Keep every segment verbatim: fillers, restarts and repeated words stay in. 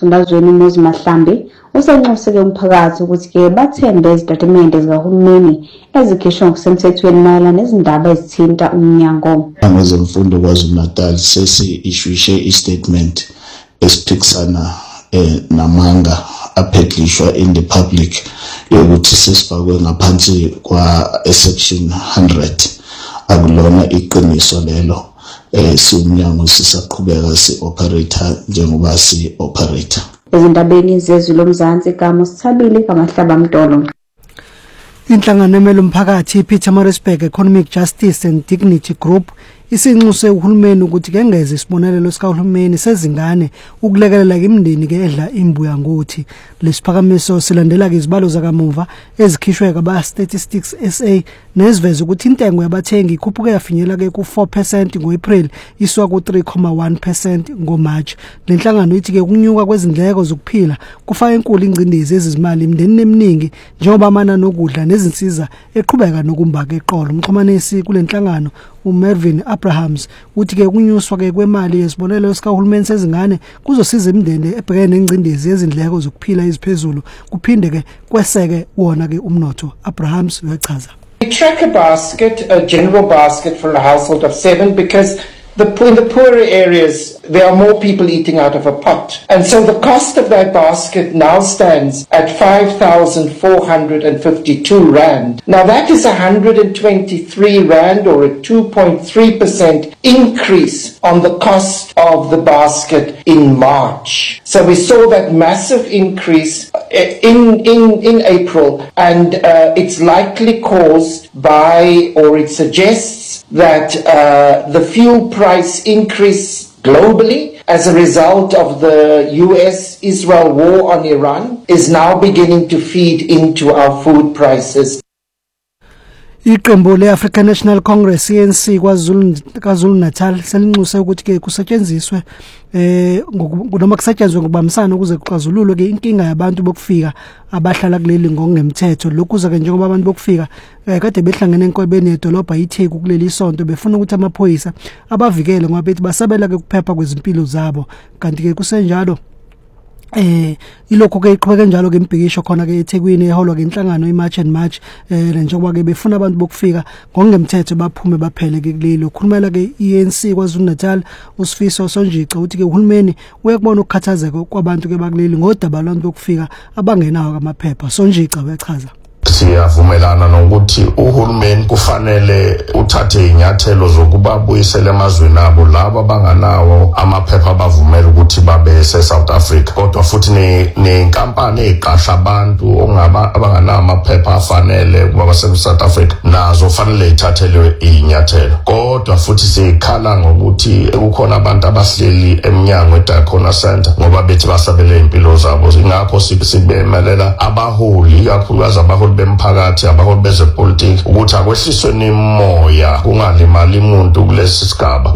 esifundazweni uMozi Mahlambi usenxuse ke umphakathi ukuthi ke bathembe izitatimende zikahulumeni ezikhishwa ngokusemthethweni mayelana nezindaba ezithinta umnyango. Ngezemfundo KwaZulu-Natal sesi-issuishe i-statement esiphikisana eh, namanga aphedlishwa in the public yokuthi sesifakwe ngaphansi kwa section one hundred akulona iqiniso lelo. Eh siumnyango sisaqhubeka si-operator njengoba si-operator. Ezindabeni zezwe lomzansi kamo sithabile kaMahlaba Mtolo. Inhlangano emele umphakathi iPietermaritzburg Economic Justice and Dignity Group isinxuse uhulumeni ukuthi kengeze isibonelelo sikahulumeni sezingane ukulekelela imindeni ke edla imbuya ngothi. Lesiphakamiso silandela ke izibalo zakamuva ezikhishwe kaba Statistics S A neziveza ukuthi intengo yabathengi ikhuphuke yafinyela ke ku four percent ngoApril iswa ku three point one percent ngoMarch. Lenhlangano ithi ke ukunyuka kwezindleko zokuphila kufaka enkulu ingcindezi ezizimali imindeni eminingi njengoba amanani okudla nezinsiza eqhubeka nokumbaka eqolo. Umxhumanisi kulenhlangano uMervin Abrahams uthi ke kunyuswa ke kwemali yesibonelelo sikahulumeni sezingane kuzosiza imindeni ebhekene nengcindezi yezindleko zokuphila eziphezulu kuphinde ke kweseke wona ke umnotho. Abrahams uyachaza. We track a basket, a general basket for a household of seven because the, in the poorer areas, there are more people eating out of a pot. And so the cost of that basket now stands at five thousand four hundred fifty-two rand. Now that is one hundred twenty-three rand or a two point three percent increase on the cost of the basket in March. So we saw that massive increase in, in, in April, and uh, it's likely caused by, or it suggests that uh, the fuel price increase globally as a result of the U S Israel war on Iran is now beginning to feed into our food prices. Iqembu le-African National Congress A N C KwaZulu Natal selinxuse ukuthi ke kusetshenziswe eh noma kusetshenzwe ngokubambisana ukuze kuxazululwe ke inkinga yabantu bokufika abahlala kuleli ngokungemthetho. Lokhu ke njengoba abantu bokufika kade behlangene enkwebeni edolobha iTheku kuleli sonto befuna ukuthi amaphoyisa abavikele ngoba bethi basabela ke kuphepha kwezimpilo zabo. Kanti ke kusenjalo eh ilokho ke iqhubeka njalo ke imbhikisho khona ke eThekwini eholwa ke inhlangano iMarch and March eh njengoba ke befuna abantu bokufika ngokungemthetho baphume baphele ke kulelo. Ukhulumela ke I A N C KwaZulu Natal uSifiso Sonjiqa uthi ke uhulumeni uyakubona ukukhathazeka kwabantu ke bakuleli ngodaba lwantu bokufika abangenawo amaphepha. Sonjiqa uyachaza. Siyavumelana nokuthi uhulumeni kufanele uthathe inyathelo zokuba buyisele emazweni abo laba banganawo amaphepha abavumela ukuthi babe se-South Africa. Kodwa futhi nenkampani eqasha abantu ongaba abanganawo amaphepha afanele ukuba base-South Africa nazo fanele ithathelwe inyathelo. Kodwa futhi sikhala ngokuthi kukhona abantu abahleli eminyango eDiakonia Center ngoba bethi basabele impilo zabo. Ingakho sibemelela abaholi kakhulukazi abaholi bemphakathi abaholi bezepolitiki ukuthi akwehliswe nimoya kungalimali umuntu kulesi sigaba.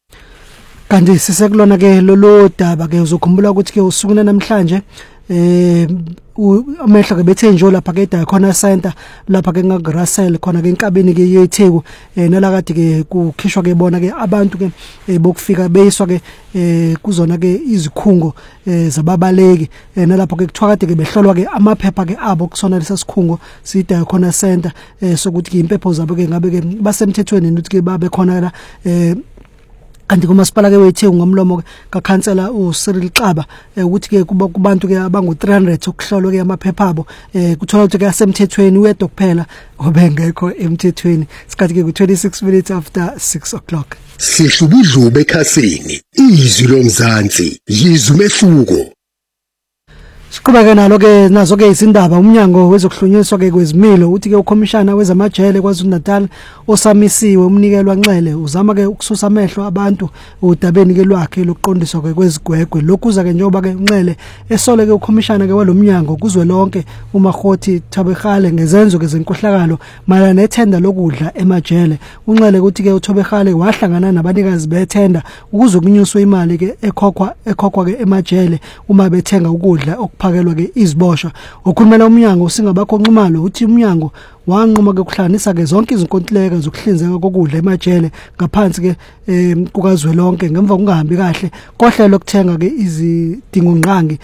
Kanti sisekulona ke lolo daba ke uzokhumbula ukuthi ke usukuna namhlanje eh amehla ke bethe nje lapha ke eDiakonia Center lapha ke ngaGrassel khona ke inkabeni ke yeTheku nalakade ke kukhishwa ke bona ke abantu ke bokufika beyiswa ke kuzona ke izikhungo zababaleki nalapho ke kuthiwa kade ke behlolwa ke amaphepha ke abo kusona lesasikhungo siDiakonia Center sokuthi ke impepho zabo ke ngabe ke basemthethweni ukuthi ke babe khona la kanti kumasipala ke weTheku ngomlomo kaKhansela uCyril Xaba ukuthi ke kuba kubantu ke abangu three hundred okuhlolwa ke amaphepha abo kuthola ukuthi ke asemthethweni uyedwa kuphela obengekho emthethweni. Sikhathi ke ku twenty-six minutes after six o'clock. Sihlubudlube ekhasini izwi lomzansi yizwe umehluko. Siqhubeka nalo ke nazo ke izindaba umnyango wezokuhlunyiswa ke kwezimilo uthi ke ukhomishana wezamajele KwaZulu Natal osamisiwe umnikelwa Nxele uzama ke ukususa amehlo abantu udabeni ke lwakhe lokuqondiswa ke kwezigwegwe. Lokhuza ke njengoba ke Nxele esole ke ukhomishana ke walomnyango kuzwe lonke uMagoti Thobekgale ngezenzo ke zenkohlakalo mala nethenda lokudla emajele. Unxele ukuthi ke uThobekgale wahlangana nabanikazi bethenda ukuze kunyuswe imali ke ekhokhwa ekhokhwa ke emajele uma bethenga ukudla phakelwa ke iziboshwa. Ukhulumela umnyango singabakho nxumalo uthi umnyango wanquma ke kuhlanganisa ke zonke izinkontileka zokuhlinzeka kokudla emajele ngaphansi ke kukazwe lonke ngemva kungahambi kahle kohlelo lokuthenga ke izidingo ngqangi